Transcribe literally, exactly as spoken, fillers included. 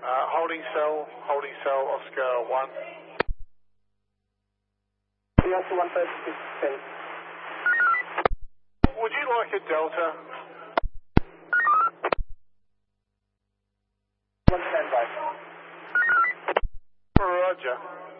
Uh, holding cell, holding cell, Oscar one. Oscar one thirty-six ten. Would you like a Delta? One standby. Roger.